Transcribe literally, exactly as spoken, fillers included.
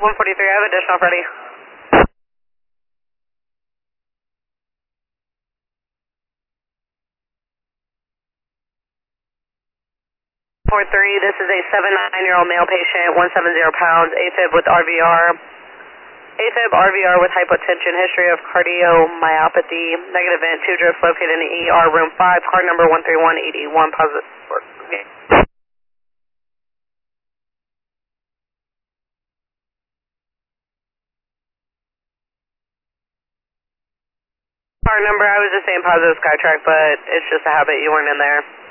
one forty-three, I have additional ready. four three, this is a seven nine year old male patient, one seventy pounds, AFib with R V R. AFib, R V R with hypotension, history of cardiomyopathy, negative vent, two drips located in the E R, room five, card number one three one eight one, positive. Okay. Card number, I was just saying positive Skytrack, but it's just a habit, you weren't in there.